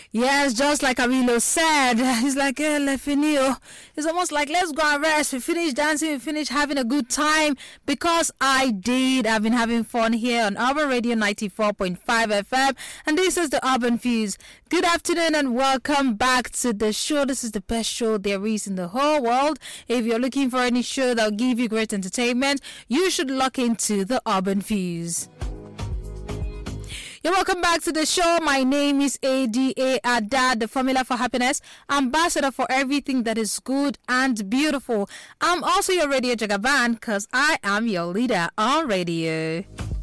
Yes, just like Amilo said, he's like, Lefinio. It's almost like, let's go and rest. We finish dancing, we finish having a good time. Because I did. I've been having fun here on Urban Radio 94.5 FM. And this is the Urban Fuse. Good afternoon and welcome back to the show. This is the best show there is in the whole world. If you're looking for any show that will give you great entertainment, you should look into the Urban Fuse. You're welcome back to the show. My name is ADA Adad, the Formula for Happiness, ambassador for everything that is good and beautiful. I'm also your radio Jagaban because I am your leader on radio.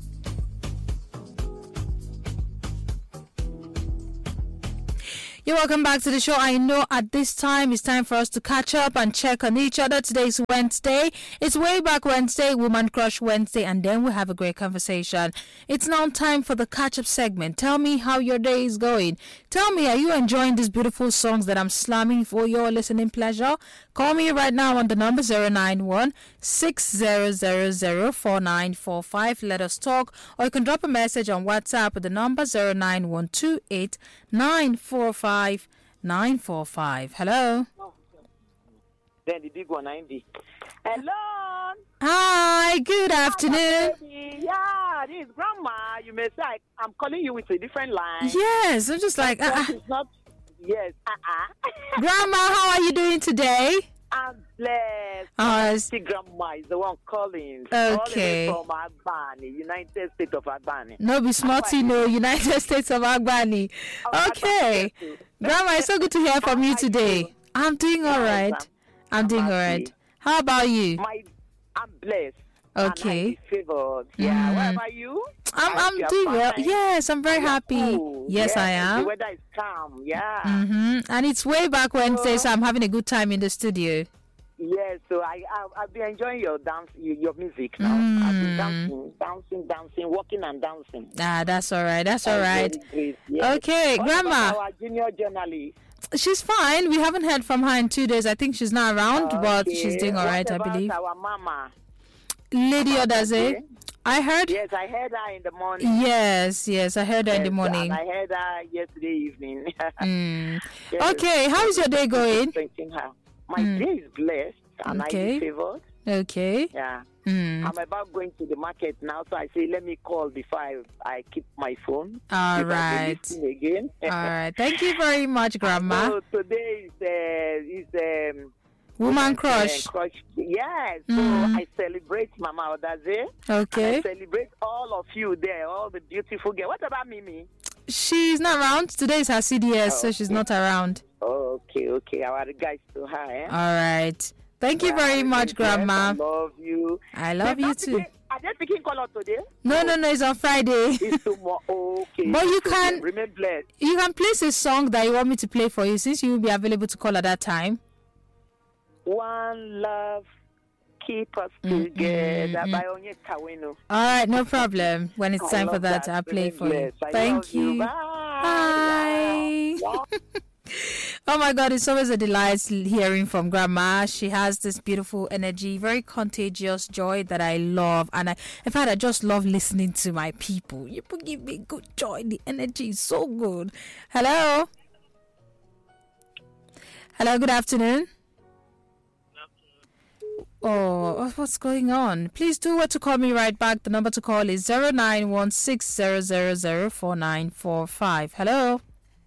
You're welcome back to the show. I know at this time it's time for us to catch up and check on each other. Today's Wednesday. It's Way Back Wednesday, Woman Crush Wednesday, and then we'll have a great conversation. It's now time for the catch-up segment. Tell me how your day is going. Tell me, are you enjoying these beautiful songs that I'm slamming for your listening pleasure? Call me right now on the number 091-6000-4945. Let us talk. Or you can drop a message on WhatsApp with the number 09128-945-945. Hello. Then the big one, 90. Hello. Hi, good afternoon. Yeah, this is Grandma. You may say I'm calling you with a different line. Yes, I'm just like, It's not. Yes. Grandma, how are you doing today? I'm blessed. Oh, Grandma is the one calling. Okay. All the way from Agbani, United States of Agbani. No, be smarty, no, United States of Agbani. Okay. Grandma, it's so good to hear from you today. I'm doing all right. I'm doing all right. How about you? I'm blessed. Okay. And I'm favored. Yeah. What about you? I'm doing well. Yes, I'm very happy. Yes, I am. The weather is calm. Yeah. And it's Way Back Wednesday, so I'm having a good time in the studio. Yes, so I've been enjoying your dance, your music now. I've been dancing, walking and dancing. That's all right. That's all right. Yes. Okay, What Grandma. about our junior journalist? She's fine. We haven't heard from her in 2 days. I think she's not around, but she's doing all right, I believe. Our mama, Lady Odaze. I heard. Yes, I heard her in the morning. Yes, I heard her in the morning. And I heard her yesterday evening. Yes. Okay, how is your day going? My day is blessed and I am favored. Okay. Yeah. I'm about going to the market now, so I say let me call before I keep my phone. All right. Again. All right. Thank you very much, Grandma. So today is Woman Crush. Yes. So I celebrate Mama Odaze. Okay. I celebrate all of you there, all the beautiful girls. What about Mimi? She's not around. Today is her CDS, so she's not around. Okay. Our regards to her. Eh? All right. Thank you very much, Grandma. I love you. I love you too. Are they picking color today? No, it's on Friday. It's tomorrow. Okay. But you can remain blessed. You can place a song that you want me to play for you, since you will be available to call at that time. One love, keep us together by Onye Kaweno. All right, no problem. When it's time for that, I'll play for you. Thank you. Bye. Oh my God, it's always a delight hearing from Grandma. She has this beautiful energy, very contagious joy that I love. And in fact, I just love listening to my people. You give me good joy. The energy is so good. Hello, good afternoon. Oh, what's going on? Please do what to call me right back. The number to call is 09160004945. Hello.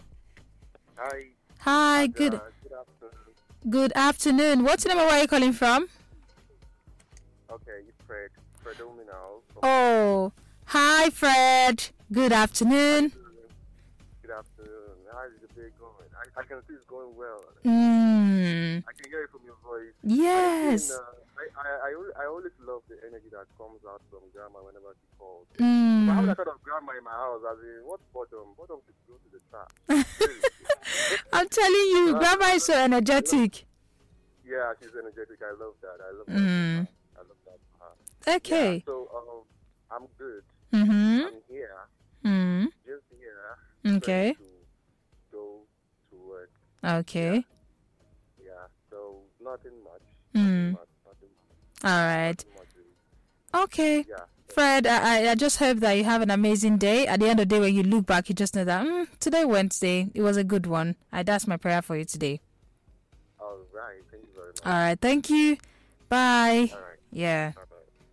Hi. Good afternoon. What's the name and where are you calling from? Okay, it's Fred. Fred Ominal. Oh, hi, Fred. Good afternoon. Good afternoon. How is the day going? I can see it's going well. I can hear it from your voice. Yes. I always love the energy that comes out from Grandma whenever she calls. I have that kind of Grandma in my house. As in, what bottom? Bottom should go to the top. I'm telling you, Grandma is so energetic. Yeah, she's energetic. I love that. I love that. I love that. Okay. Yeah, so I'm good. I'm here. Just here. Okay. To go to work. Okay. Yeah. So nothing much. All right. Okay. Yeah. Fred, I just hope that you have an amazing day. At the end of the day, when you look back, you just know that today, Wednesday, it was a good one. That's my prayer for you today. All right. Thank you very much. All right. Thank you. Bye. All right. Yeah. Bye-bye.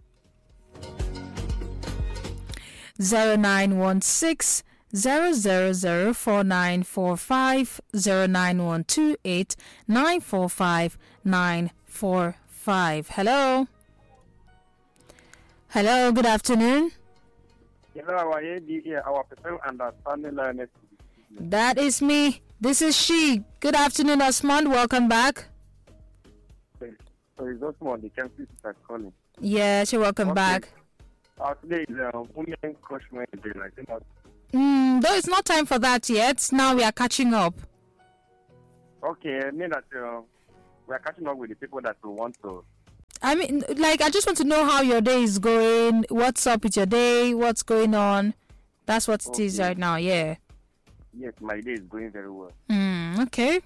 0916 0004945 09128 945 945. Hello. Hello, good afternoon. Our person understanding learners. That is me. This is she. Good afternoon, Osmond. Welcome back. So it's just more the campus that calling. Yes, you're welcome back. Today is women crush my day, like Though it's not time for that yet. Now we are catching up. Okay, I mean that we are catching up with the people that we want to. I mean, like, I just want to know how your day is going. What's up with your day? What's going on? That's what it is right now, yeah. Yes, my day is going very well. Okay.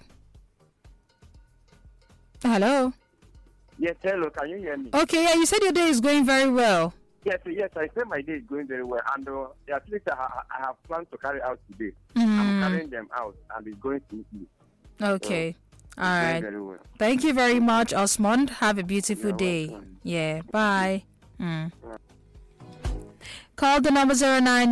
Hello? Yes, hello, can you hear me? Okay, yeah, you said your day is going very well. Yes, I said my day is going very well. And at least I have plans to carry out today. Mm. I'm carrying them out, and it's going smoothly. Okay. So, all right. very well. Thank you very much, Osmond. Have a beautiful day. Welcome. Yeah, bye. Call the number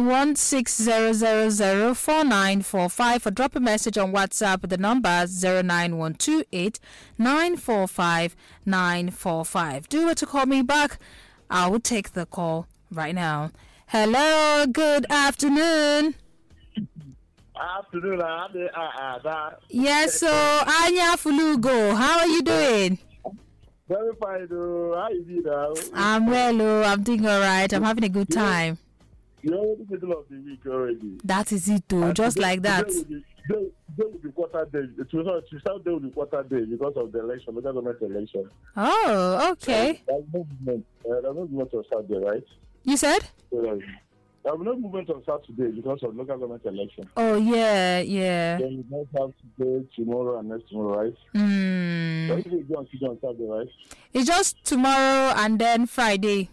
091600004945 or drop a message on WhatsApp with the number 09128 945 945. Do it to call me back. I will take the call right now. Hello, good afternoon. Afternoon, Yes, so Anya Fulugo, how are you doing? very fine, though. How is it now? I'm well, I'm doing all right. I'm having a good time. You're already middle of the week already. That is it, though, just today, like that. Today will be quarter day. It will start day will be quarter day because of the election, local government election. Oh, okay. There's no movement on Saturday, right? You said? So there's no movement on Saturday because of local government election. Oh, yeah. Then you don't have today, tomorrow, and next tomorrow, right? What do you do on Saturday, right? It's just tomorrow and then Friday.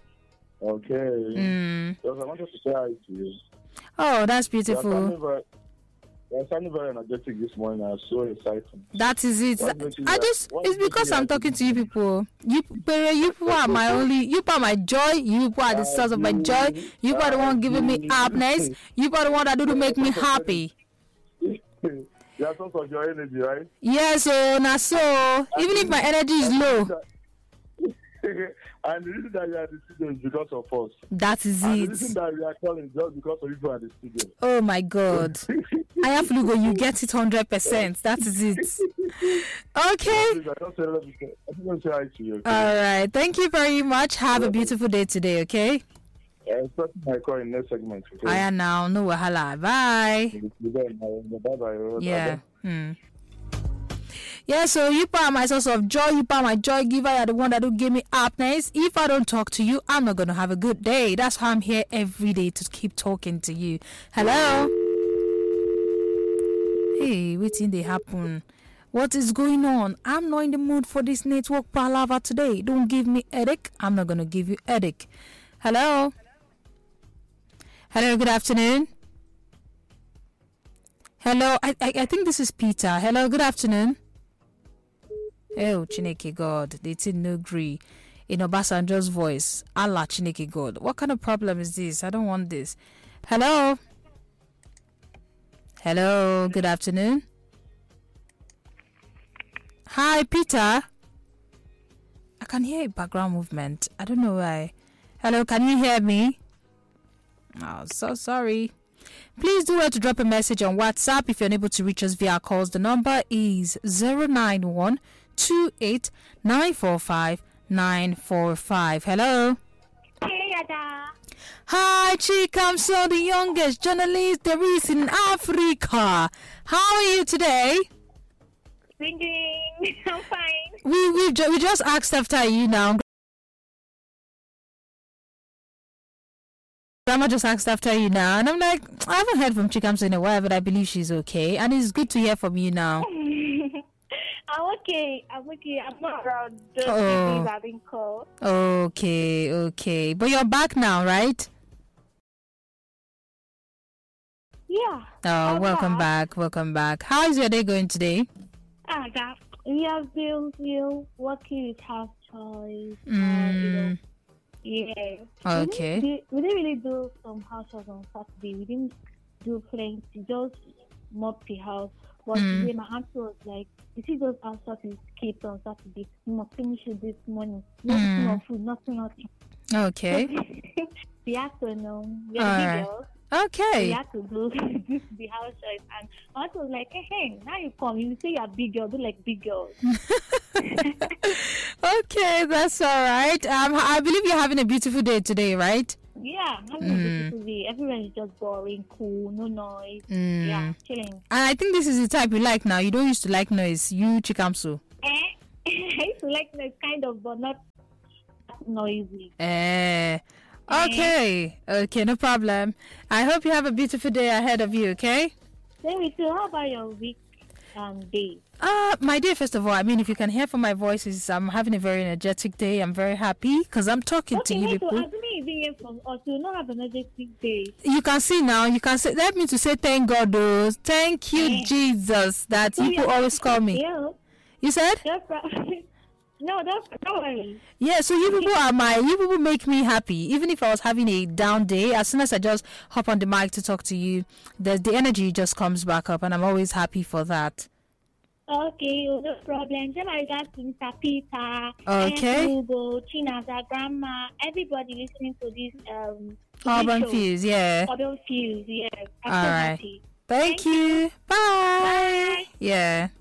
Okay. Because I wanted to say hi to you. Oh, that's beautiful. You're sounding very energetic this morning. I'm so excited. That is it. It's because I'm talking to you people. You people are my joy. You people are the source of my joy. You people are the one giving me happiness. You people are the one that do to make me happy. You're source of your energy, right? Yes, so even if my energy is low. And the reason that you are the studio is because of us. That is and it. The reason that we are calling is just because of people at the studio. Oh my God. I have to go. You get it 100%. That is it. Okay. I just want to say hi to you. Okay? All right. Thank you very much. Have a beautiful day today, okay? Expect my call in next segment. Okay? I am now. No wahala. Bye. Bye-bye. Yeah. Yeah, so you are my source of joy, you are my joy giver, you're the one that will give me happiness. If I don't talk to you, I'm not going to have a good day. That's why I'm here every day to keep talking to you. Hello? Hey, waiting they happen. What is going on? I'm not in the mood for this network palaver today. Don't give me headache. I'm not going to give you headache. Hello? Hello, good afternoon. Hello, I think this is Peter. Hello, good afternoon. Oh, Chineke God, they didn't agree. In Obasanjo's voice, Allah Chineke God. What kind of problem is this? I don't want this. Hello? Hello, good afternoon. Hi, Peter. I can hear a background movement. I don't know why. Hello, can you hear me? Oh, so sorry. Please do well to drop a message on WhatsApp if you're unable to reach us via calls. The number is 09128945945. Hello. Hey, Ada. Hi, Chika. I'm so the youngest journalist there is in Africa. How are you today? Singing. I'm fine. We just asked after you now. Grandma just asked after you now, and I'm like, I haven't heard from Chikamso in a while, but I believe she's okay, and it's good to hear from you now. I'm I'm okay. I'm not around. The Oh. days I've been called. Okay. But you're back now, right? Yeah. Oh, I'm welcome back. How is your day going today? That we have been working with house toys. Yeah. Okay. We didn't really do some house chores on Saturday. We didn't do plenty, just mop the house. But today my auntie was like, "You see those house chores we skipped on Saturday? You must finish it this morning. No food, nothing." Okay. We had to know. We All are right. big girls. We Okay. had to do the house chores. And my auntie was like, hey, now you come. You say you're big girl, do like big girls. Okay, that's all right. I believe you're having a beautiful day today, right? Yeah, having a beautiful day. Everyone is just boring, cool, no noise. Yeah, chilling. And I think this is the type you like now. You don't used to like noise. You Chikamsu. I used to like noise kind of, but not noisy. Okay, no problem. I hope you have a beautiful day ahead of you, okay? Then we how about your week day? My day, first of all, I mean, if you can hear from my voice, I'm having a very energetic day. I'm very happy because I'm talking to you people. So I didn't even hear from us. You not have an energetic day. You can see now, let me to say thank God, though. Thank you, Jesus, that people always call me. Yeah. You said? No, don't worry. Yeah, so you people make me happy. Even if I was having a down day, as soon as I just hop on the mic to talk to you, the energy just comes back up, and I'm always happy for that. Okay, no problem. Then I got Mr. Peter, Okay. Hugo, China's grandma, everybody listening to this Urban show. Fuse, yeah. Urban Fuse, yes. I'm All so right. happy. Thank you. Bye. Yeah.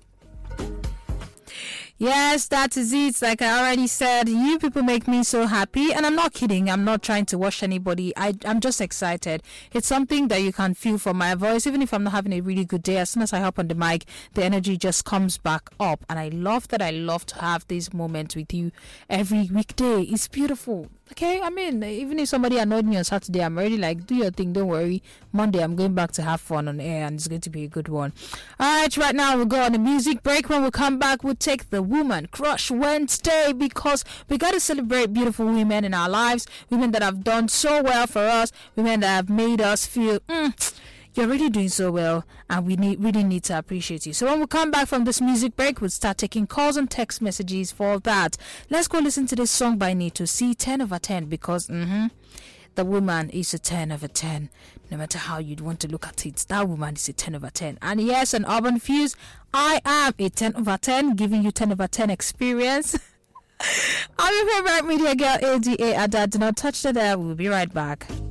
Yes, that is it. Like I already said, you people make me so happy. And I'm not kidding. I'm not trying to wash anybody. I'm just excited. It's something that you can feel from my voice. Even if I'm not having a really good day, as soon as I hop on the mic, the energy just comes back up. And I love that. I love to have this moment with you every weekday. It's beautiful. Okay, I mean, even if somebody annoyed me on Saturday, I'm already like, do your thing, don't worry. Monday, I'm going back to have fun on air, and it's going to be a good one. All right, now we'll go on a music break. When we come back, we'll take the Woman Crush Wednesday, because we got to celebrate beautiful women in our lives, women that have done so well for us, women that have made us feel, you're really doing so well, and we really need to appreciate you. So when we come back from this music break, we'll start taking calls and text messages for that. Let's go listen to this song by Nito C, 10 over 10, because the woman is a 10 over 10. No matter how you'd want to look at it, that woman is a 10 over 10. And yes, an Urban Fuse, I am a 10 over 10, giving you 10 over 10 experience. I'm your favorite media girl, ADA Ada. Do not touch the dial. We'll be right back.